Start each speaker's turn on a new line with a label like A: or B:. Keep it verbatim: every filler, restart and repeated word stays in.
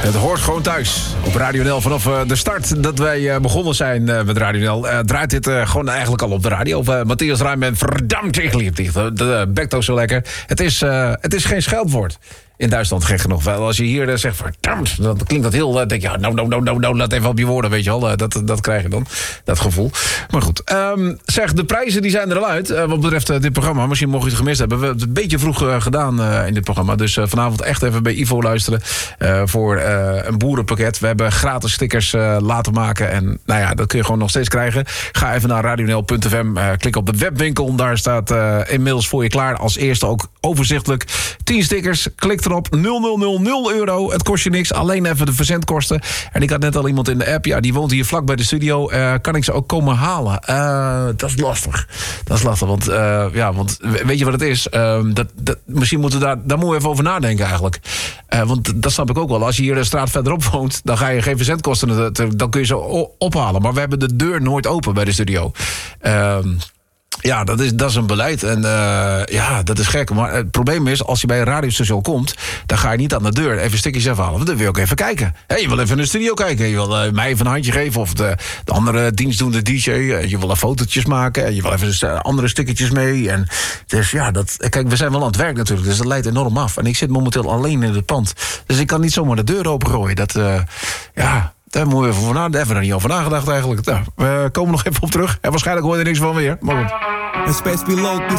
A: Het hoort gewoon thuis op Radio N L. Vanaf uh, de start dat wij uh, begonnen zijn uh, met Radio N L... Uh, draait dit uh, gewoon eigenlijk al op de radio. Uh, Matthias Ruim en verdammt ik liep dicht. De bekt ook zo lekker. Het is, uh, het is geen scheldwoord. In Duitsland, gek genoeg. Wel, als je hier uh, zegt verdammt, dan klinkt dat heel... Uh, denk je, nou, nou, nou, nou, nou, laat even op je woorden, weet je wel. Uh, dat, dat krijg je dan, dat gevoel. Maar goed, um, zeg, de prijzen die zijn er al uit. Uh, wat betreft uh, dit programma, misschien mocht je het gemist hebben. We hebben het een beetje vroeg uh, gedaan uh, in dit programma. Dus uh, vanavond echt even bij Ivo luisteren uh, voor uh, een boerenpakket. We hebben gratis stickers uh, laten maken. En nou ja, dat kun je gewoon nog steeds krijgen. Ga even naar radio n l punt f m. Uh, klik op de webwinkel. Daar staat uh, inmiddels voor je klaar. Als eerste ook overzichtelijk. tien stickers. Klik erop. nul nul nul nul euro. Het kost je niks. Alleen even de verzendkosten. En ik had net al iemand in de app. Ja, die woont hier vlak bij de studio. Uh, kan ik ze ook komen halen? Uh, dat is lastig. Dat is lastig. Want, uh, ja, want weet je wat het is? Uh, dat, dat, misschien moeten we daar... Daar moeten we even over nadenken eigenlijk. Uh, want dat snap ik ook wel. Als je hier de straat verderop woont, dan ga je geen verzendkosten. Dan kun je ze ophalen. Maar we hebben de deur nooit open bij de studio. Uh, Ja, dat is, dat is een beleid. En uh, ja, dat is gek. Maar het probleem is, als je bij een radiostation komt, dan ga je niet aan de deur even stukjes afhalen. Want dan wil je ook even kijken. Hey, je wil even in de studio kijken. Je wil uh, mij even een handje geven. Of de, de andere dienstdoende D J. Je wil er fotootjes maken. Je wil even andere stukjes mee. En dus ja, dat, kijk, we zijn wel aan het werk natuurlijk. Dus dat leidt enorm af. En ik zit momenteel alleen in het pand. Dus ik kan niet zomaar de deur opengooien. Dat, uh, ja... Daar moeten we even, na, daar hebben we er niet over nagedacht eigenlijk. Nou, we komen nog even op terug. En waarschijnlijk hoor je er niks van weer. Maar goed.